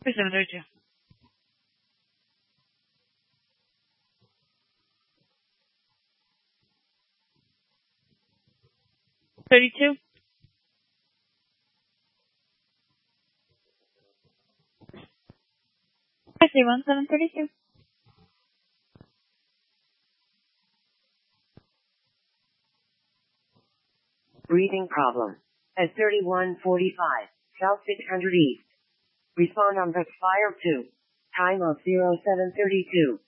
732. 32. I see 1732. Breathing problem. At 3145, South 600 East. Respond on Fire 2. Time of 0732.